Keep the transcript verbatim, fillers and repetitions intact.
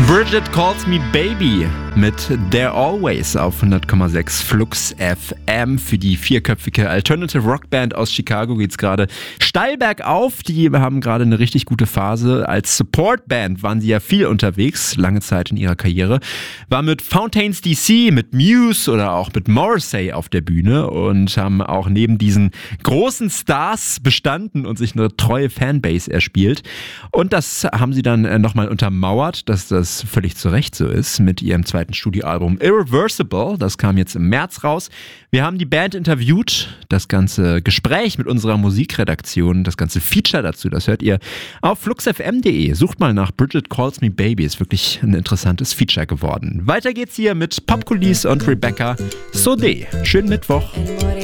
Bridget Calls Me Baby mit There Always auf hundert Komma sechs Flux F M. Für die vierköpfige Alternative Rockband aus Chicago geht's gerade steil bergauf. Die haben gerade eine richtig gute Phase. Als Supportband waren sie ja viel unterwegs, lange Zeit in ihrer Karriere. War mit Fountains D C, mit Muse oder auch mit Morrissey auf der Bühne und haben auch neben diesen großen Stars bestanden und sich eine treue Fanbase erspielt. Und das haben sie dann nochmal untermauert, dass das völlig zu Recht so ist, mit ihrem zweiten Studioalbum Irreversible. Das kam jetzt im März raus. Wir haben die Band interviewt, das ganze Gespräch mit unserer Musikredaktion, das ganze Feature dazu, das hört ihr auf fluxfm punkt de. Sucht mal nach Bridget Calls Me Baby, ist wirklich ein interessantes Feature geworden. Weiter geht's hier mit Popculisse und Rebecca Sodé. Schönen Mittwoch.